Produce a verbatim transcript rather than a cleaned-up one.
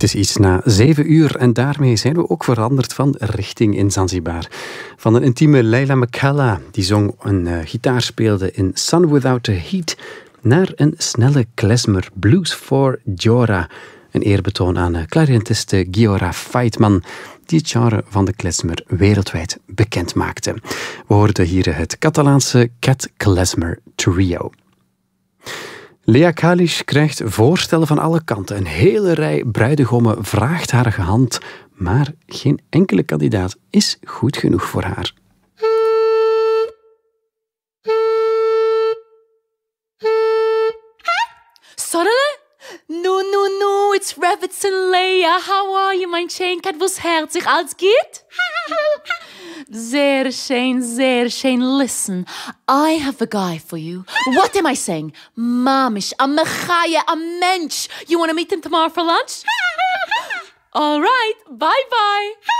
Het is iets na zeven uur en daarmee zijn we ook veranderd van richting in Zanzibar. Van een intieme Leila Mkalla, die zong een uh, gitaar speelde in Sun Without the Heat, naar een snelle klezmer, Blues for Giora. Een eerbetoon aan uh, clarinetiste Giora Feitman, die het genre van de klezmer wereldwijd bekend maakte. We hoorden hier het Catalaanse Cat Klezmer Trio. Lea Kalisch krijgt voorstellen van alle kanten. Een hele rij bruidegommen vraagt haar hand, maar geen enkele kandidaat is goed genoeg voor haar. Sorry? No, no, no, it's Rabbits and Leia. How are you, mein Schenkat? Was herzig alles geht? Sehr schön, sehr schön. Listen, I have a guy for you. What am I saying? Mamish, a mechaya, a mensch. You want to meet him tomorrow for lunch? All right, bye-bye.